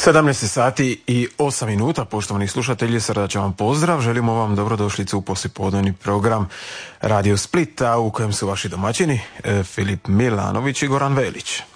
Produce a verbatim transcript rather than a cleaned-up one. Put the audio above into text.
sedamnaest sati i osam minuta, poštovani slušatelji, srdačan vam pozdrav. Želimo vam dobrodošlicu u poslijepodnevni program Radio Splita u kojem su vaši domaćini Filip Milanović i Goran Velić.